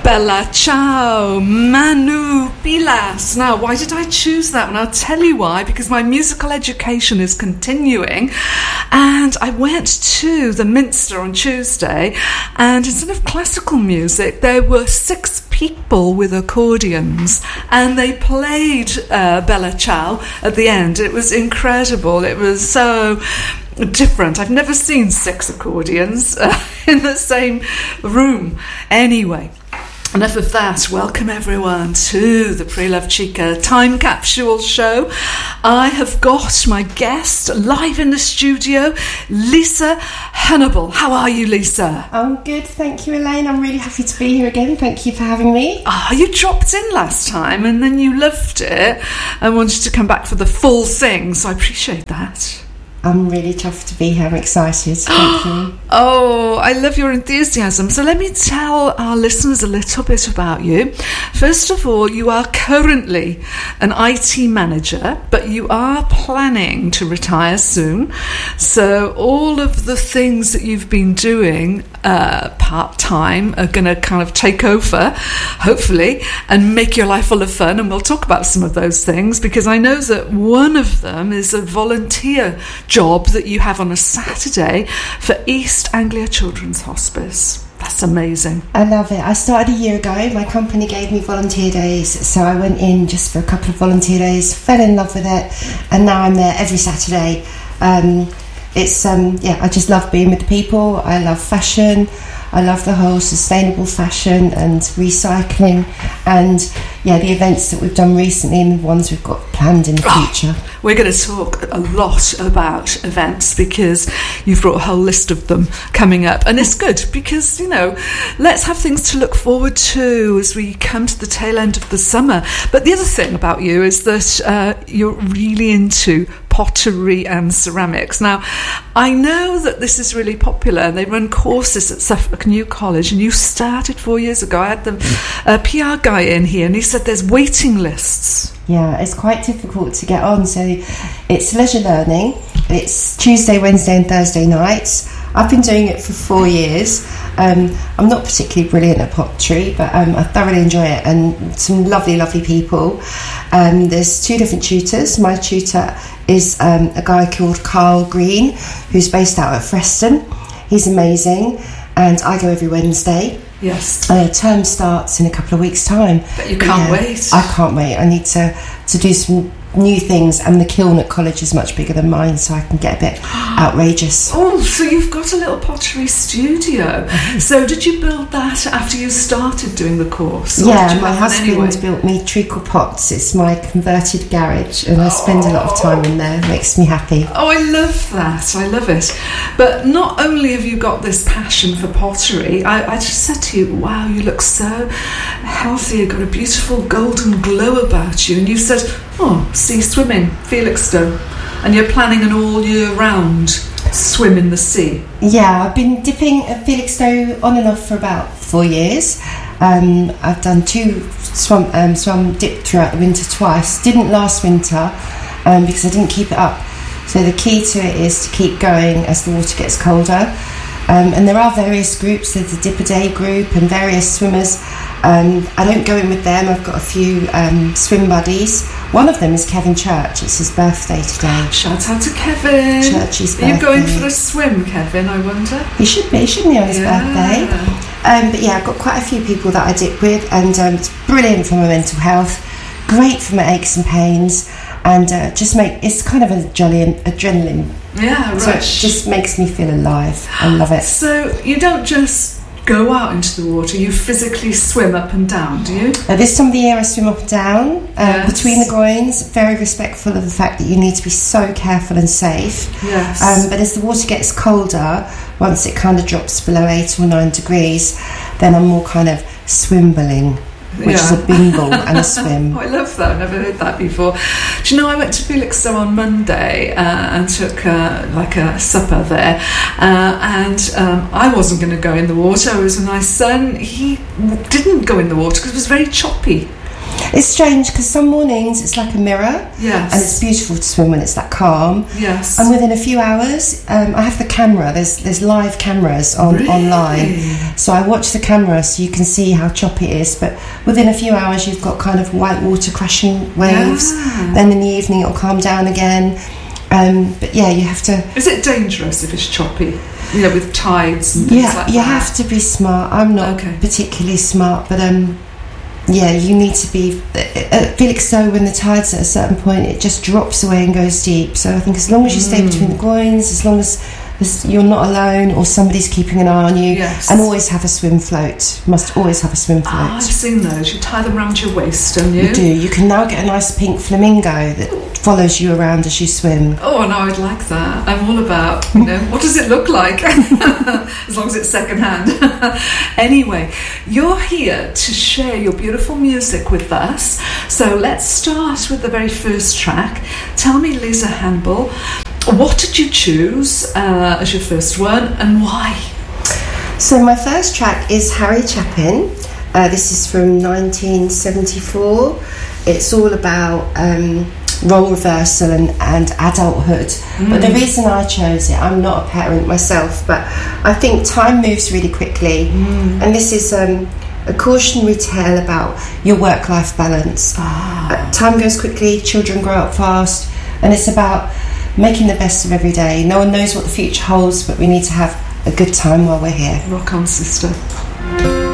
Bella Ciao, Manu Pilas. Now, why did I choose that one? I'll tell you why, because my musical education is continuing, and I went to the Minster on Tuesday, and instead of classical music, there were 6 people with accordions, and they played Bella Ciao at the end. It was incredible. It was so different. I've never seen 6 accordions in the same room. Anyway, enough of that. Welcome everyone to the Pre-Love Chica Time Capsule Show. I have got my guest live in the studio, Lisa Hannibal. How are you, Lisa? I'm good, thank you, Elaine. I'm really happy to be here again. Thank you for having me. You dropped in last time and then you loved it and wanted to come back for the full thing, so I appreciate that. I'm really chuffed to be here. I'm excited. Thank you. Oh, I love your enthusiasm. So let me tell our listeners a little bit about you. First of all, you are currently an IT manager, but you are planning to retire soon. So all of the things that you've been doing part-time are going to kind of take over, hopefully, and make your life full of fun. And we'll talk about some of those things, because I know that one of them is a volunteer job that you have on a Saturday for East Anglia Children's Hospice. That's amazing. I love it. I started a year ago. My company gave me volunteer days, so I went in just for a couple of volunteer days, fell in love with it, and now I'm there every Saturday. I just love being with the people. I love fashion. I love the whole sustainable fashion and recycling, and the events that we've done recently and the ones we've got planned in the future. We're going to talk a lot about events, because you've brought a whole list of them coming up, and it's good because, let's have things to look forward to as we come to the tail end of the summer. But the other thing about you is that you're really into pottery and ceramics. Now, I know that this is really popular, and they run courses at Suffolk New College, and you started 4 years ago. I had the PR guy in here, and he said there's waiting lists. Yeah, it's quite difficult to get on. So it's leisure learning. It's Tuesday, Wednesday and Thursday nights. I've been doing it for 4 years. I'm not particularly brilliant at pottery, but I thoroughly enjoy it, and some lovely, lovely people. There's 2 different tutors. My tutor is a guy called Carl Green, who's based out at Freston. He's amazing, and I go every Wednesday. Yes. Term starts in a couple of weeks' time. But you can't wait. I can't wait. I need to do some new things, and the kiln at college is much bigger than mine, so I can get a bit outrageous. Oh, so you've got a little pottery studio. So did you build that after you started doing the course? Yeah, my husband built me treacle pots. It's my converted garage, and I spend a lot of time in there. It makes me happy. Oh, I love that. I love it. But not only have you got this passion for pottery, I just said to you, wow, you look so healthy. You've got a beautiful golden glow about you. And you said, sea swimming, Felixstowe, and you're planning an all year round swim in the sea. Yeah, I've been dipping at Felixstowe on and off for about 4 years. I've done 2 swum dip throughout the winter twice. Didn't last winter because I didn't keep it up. So the key to it is to keep going as the water gets colder. And there are various groups. There's a dip a day group and various swimmers. I don't go in with them. I've got a few swim buddies. One of them is Kevin Church. It's his birthday today. Shout out to Kevin. Church's birthday. Are you going for a swim, Kevin, I wonder? He should be. He should be on his birthday. But yeah, I've got quite a few people that I dip with, and it's brilliant for my mental health, great for my aches and pains, and it's kind of a jolly adrenaline. Yeah, right. So it just makes me feel alive. I love it. So you don't just go out into the water, you physically swim up and down, do you? This time of the year I swim up and down, between the groins, very respectful of the fact that you need to be so careful and safe. Yes. But as the water gets colder, once it kind of drops below 8 or 9 degrees, then I'm more kind of swimbling, which is a bingle and a swim. Oh, I love that. I've never heard that before. Do you know, I went to Felixstowe on Monday and took a supper there, and I wasn't going to go in the water. I was with my son. He didn't go in the water because it was very choppy. It's strange because some mornings it's like a mirror. Yes. And it's beautiful to swim when it's that calm. Yes. And within a few hours, I have the camera. There's live cameras online. So I watch the camera so you can see how choppy it is. But within a few hours, you've got kind of white water crashing waves. Yeah. Then in the evening, it'll calm down again. But yeah, you have to... Is it dangerous if it's choppy? You know, with tides and things like that? Yeah, you have to be smart. I'm not particularly smart, but yeah, you need to be... At Felixstowe, when the tide's at a certain point, it just drops away and goes deep. So I think as long as you stay between the groins, as long as you're not alone or somebody's keeping an eye on you, and always have a swim float. Must always have a swim float. I've seen those. You tie them around your waist, don't you? You do. You can now get a nice pink flamingo that follows you around as you swim. Oh, no, I'd like that. I'm all about, you know, what does it look like? As long as it's secondhand. Anyway, you're here to share your beautiful music with us. So let's start with the very first track. Tell me, Lisa Hanbull, what did you choose as your first one and why? So my first track is Harry Chapin. This is from 1974. It's all about role reversal and adulthood. But the reason I chose it, I'm not a parent myself, but I think time moves really quickly. And this is a cautionary tale about your work-life balance. Time goes quickly, children grow up fast, and it's about making the best of every day. No one knows what the future holds, but we need to have a good time while we're here. Rock on, sister.